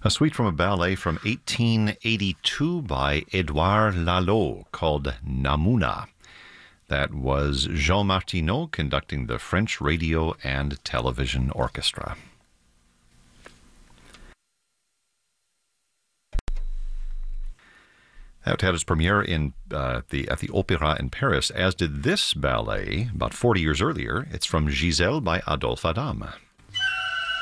A suite from a ballet from 1882 by Edouard Lalo called Namuna. That was Jean Martineau conducting the French Radio and Television Orchestra. That had its premiere at the Opéra in Paris, as did this ballet about 40 years earlier. It's from Giselle by Adolphe Adam.